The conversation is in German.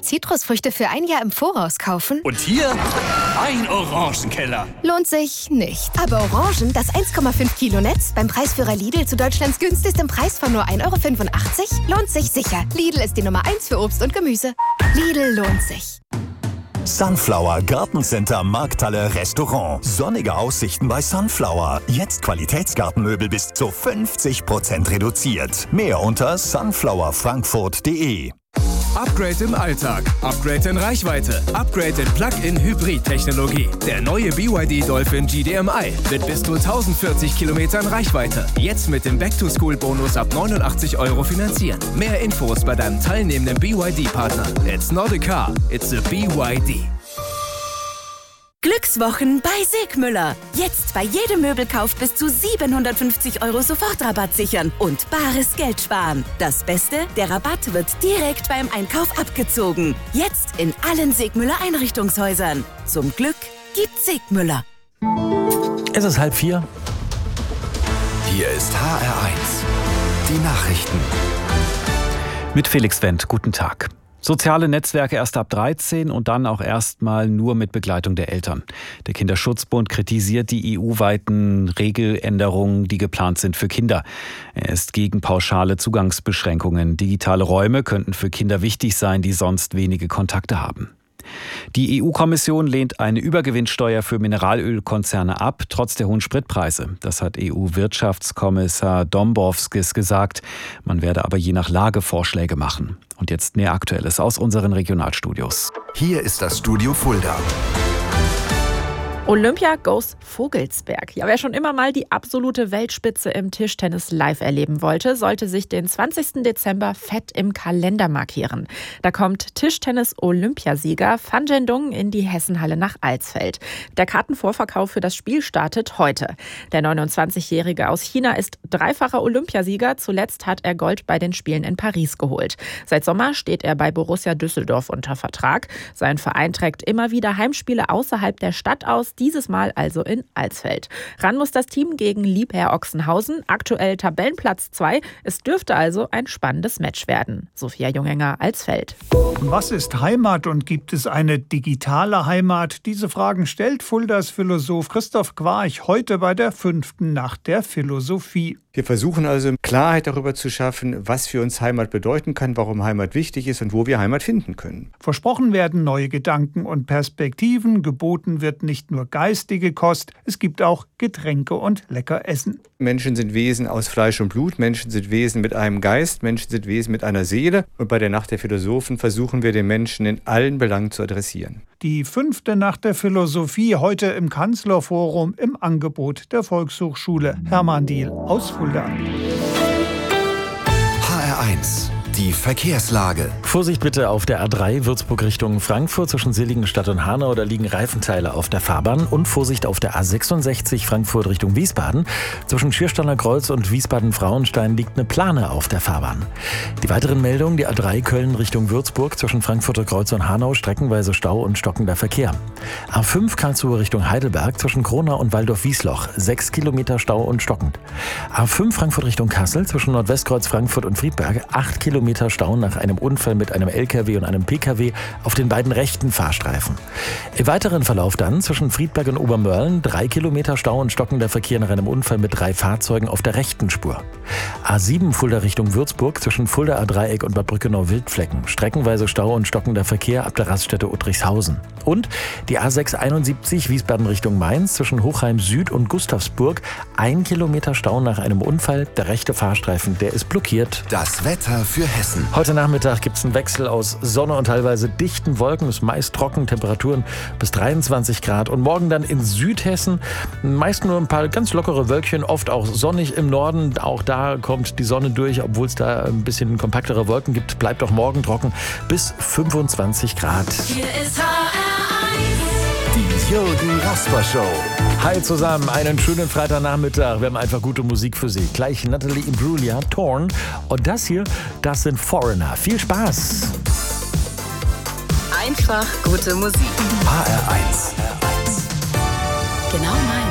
Zitrusfrüchte für ein Jahr im Voraus kaufen? Und hier ein Orangenkeller. Lohnt sich nicht. Aber Orangen, das 1,5 Kilo Netz, beim Preisführer Lidl zu Deutschlands günstigstem Preis von nur 1,85 € lohnt sich sicher. Lidl ist die Nummer 1 für Obst und Gemüse. Lidl lohnt sich. Sunflower Gartencenter Markthalle Restaurant. Sonnige Aussichten bei Sunflower. Jetzt Qualitätsgartenmöbel bis zu 50% reduziert. Mehr unter sunflowerfrankfurt.de. Upgrade im Alltag, Upgrade in Reichweite, Upgrade in Plug-in-Hybrid-Technologie. Der neue BYD Dolphin GDMI mit bis zu 1040 Kilometern Reichweite. Jetzt mit dem Back-to-School-Bonus ab 89 € finanzieren. Mehr Infos bei deinem teilnehmenden BYD-Partner. It's not a car, it's a BYD. Glückswochen bei Segmüller. Jetzt bei jedem Möbelkauf bis zu 750 € Sofortrabatt sichern und bares Geld sparen. Das Beste, der Rabatt wird direkt beim Einkauf abgezogen. Jetzt in allen Segmüller Einrichtungshäusern. Zum Glück gibt's Segmüller. Es ist 3:30. Hier ist HR1. Die Nachrichten. Mit Felix Wendt, guten Tag. Soziale Netzwerke erst ab 13 und dann auch erstmal nur mit Begleitung der Eltern. Der Kinderschutzbund kritisiert die EU-weiten Regeländerungen, die geplant sind für Kinder. Er ist gegen pauschale Zugangsbeschränkungen. Digitale Räume könnten für Kinder wichtig sein, die sonst wenige Kontakte haben. Die EU-Kommission lehnt eine Übergewinnsteuer für Mineralölkonzerne ab, trotz der hohen Spritpreise. Das hat EU-Wirtschaftskommissar Dombrovskis gesagt. Man werde aber je nach Lage Vorschläge machen. Und jetzt mehr Aktuelles aus unseren Regionalstudios. Hier ist das Studio Fulda. Olympia goes Vogelsberg. Ja, wer schon immer mal die absolute Weltspitze im Tischtennis live erleben wollte, sollte sich den 20. Dezember fett im Kalender markieren. Da kommt Tischtennis-Olympiasieger Fan Zhendong in die Hessenhalle nach Alsfeld. Der Kartenvorverkauf für das Spiel startet heute. Der 29-Jährige aus China ist dreifacher Olympiasieger. Zuletzt hat er Gold bei den Spielen in Paris geholt. Seit Sommer steht er bei Borussia Düsseldorf unter Vertrag. Sein Verein trägt immer wieder Heimspiele außerhalb der Stadt aus. Dieses Mal also in Alsfeld. Ran muss das Team gegen Liebherr Ochsenhausen, aktuell Tabellenplatz 2. Es dürfte also ein spannendes Match werden. Sophia Jungenger, Alsfeld. Was ist Heimat und gibt es eine digitale Heimat? Diese Fragen stellt Fuldas Philosoph Christoph Quarch heute bei der 5. Nacht der Philosophie. Wir versuchen also Klarheit darüber zu schaffen, was für uns Heimat bedeuten kann, warum Heimat wichtig ist und wo wir Heimat finden können. Versprochen werden neue Gedanken und Perspektiven. Geboten wird nicht nur geistige Kost, es gibt auch Getränke und lecker Essen. Menschen sind Wesen aus Fleisch und Blut, Menschen sind Wesen mit einem Geist, Menschen sind Wesen mit einer Seele. Und bei der Nacht der Philosophen versuchen wir den Menschen in allen Belangen zu adressieren. Die 5. Nacht der Philosophie heute im Kanzlerforum im Angebot der Volkshochschule Hermann Diehl aus Fulda. HR1. Die Verkehrslage. Vorsicht bitte auf der A3 Würzburg Richtung Frankfurt zwischen Seligenstadt und Hanau. Da liegen Reifenteile auf der Fahrbahn. Und Vorsicht auf der A66 Frankfurt Richtung Wiesbaden. Zwischen Schiersteiner Kreuz und Wiesbaden-Frauenstein liegt eine Plane auf der Fahrbahn. Die weiteren Meldungen, die A3 Köln Richtung Würzburg zwischen Frankfurter Kreuz und Hanau, streckenweise Stau und stockender Verkehr. A5 Karlsruhe Richtung Heidelberg zwischen Kronau und Waldorf-Wiesloch. 6 Kilometer Stau und stockend. A5 Frankfurt Richtung Kassel zwischen Nordwestkreuz Frankfurt und Friedberg. 8 Kilometer Stau nach einem Unfall mit einem LKW und einem PKW auf den beiden rechten Fahrstreifen. Im weiteren Verlauf dann zwischen Friedberg und Obermörlen 3 Kilometer Stau und stockender Verkehr nach einem Unfall mit 3 Fahrzeugen auf der rechten Spur. A7 Fulda Richtung Würzburg zwischen Fuldaer Dreieck und Bad Brückenau-Wildflecken. Streckenweise Stau und stockender Verkehr ab der Raststätte Uttrichshausen. Und die A671 Wiesbaden Richtung Mainz zwischen Hochheim Süd und Gustavsburg. 1 Kilometer Stau nach einem Unfall. Der rechte Fahrstreifen, der ist blockiert. Das Wetter für Hessen. Heute Nachmittag gibt es einen Wechsel aus Sonne und teilweise dichten Wolken. Es ist meist trocken, Temperaturen bis 23 Grad. Und morgen dann in Südhessen meist nur ein paar ganz lockere Wölkchen, oft auch sonnig im Norden. Auch da kommt die Sonne durch, obwohl es da ein bisschen kompaktere Wolken gibt. Bleibt auch morgen trocken bis 25 Grad. Hier ist HR1. Die Jürgen Rasper Show. Hi zusammen, einen schönen Freitagnachmittag. Wir haben einfach gute Musik für Sie. Gleich Natalie Imbruglia, Torn. Und das hier, das sind Foreigner. Viel Spaß. Einfach gute Musik. HR1. Genau mein